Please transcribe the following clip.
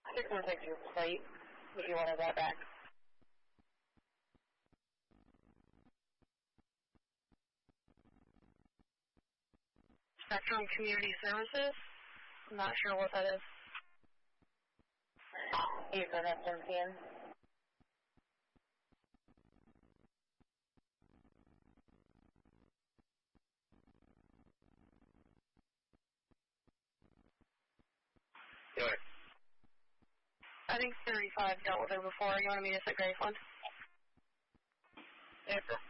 616 plate, if you wanted that back. Spectrum Community Services? I'm not sure what that is. Houston, that's MTN. Good. I think 35 dealt with her before. You want to meet us at Graceland? Answer.